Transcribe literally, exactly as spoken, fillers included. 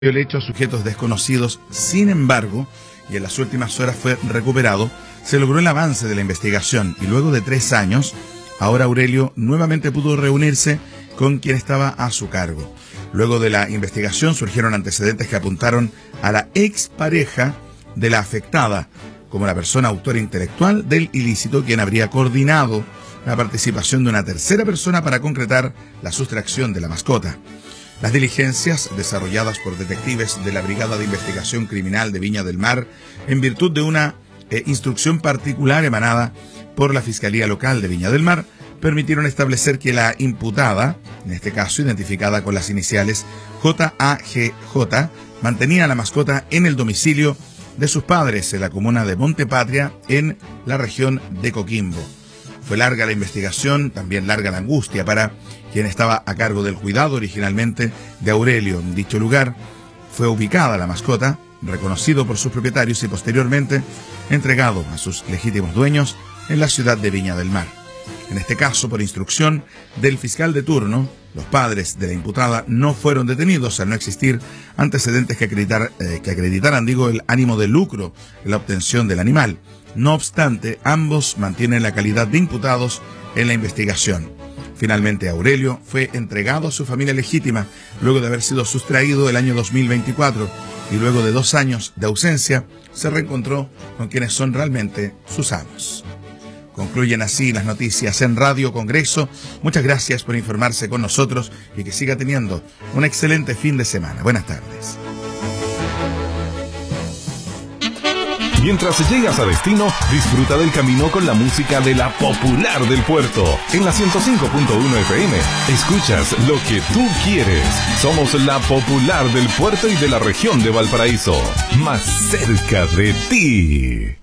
el hecho a sujetos desconocidos. Sin embargo, y en las últimas horas fue recuperado, se logró el avance de la investigación y luego de tres años, ahora Aurelio nuevamente pudo reunirse con quien estaba a su cargo. Luego de la investigación surgieron antecedentes que apuntaron a la expareja de la afectada como la persona autora intelectual del ilícito, quien habría coordinado la participación de una tercera persona para concretar la sustracción de la mascota. Las diligencias desarrolladas por detectives de la Brigada de Investigación Criminal de Viña del Mar, en virtud de una eh, instrucción particular emanada por la Fiscalía Local de Viña del Mar, permitieron establecer que la imputada, en este caso identificada con las iniciales J A G J, mantenía a la mascota en el domicilio de sus padres en la comuna de Montepatria, en la región de Coquimbo. Fue larga la investigación, también larga la angustia para quien estaba a cargo del cuidado originalmente de Aurelio. En dicho lugar fue ubicada la mascota, reconocido por sus propietarios y posteriormente entregado a sus legítimos dueños en la ciudad de Viña del Mar. En este caso, por instrucción del fiscal de turno, los padres de la imputada no fueron detenidos al no existir antecedentes que, acreditar, eh, que acreditaran, digo, el ánimo de lucro en la obtención del animal. No obstante, ambos mantienen la calidad de imputados en la investigación. Finalmente, Aurelio fue entregado a su familia legítima luego de haber sido sustraído el año dos mil veinticuatro y luego de dos años de ausencia se reencontró con quienes son realmente sus amos. Concluyen así las noticias en Radio Congreso. Muchas gracias por informarse con nosotros y que siga teniendo un excelente fin de semana. Buenas tardes. Mientras llegas a destino, disfruta del camino con la música de la Popular del Puerto. En la ciento cinco punto uno F M, escuchas lo que tú quieres. Somos la Popular del Puerto y de la región de Valparaíso. Más cerca de ti.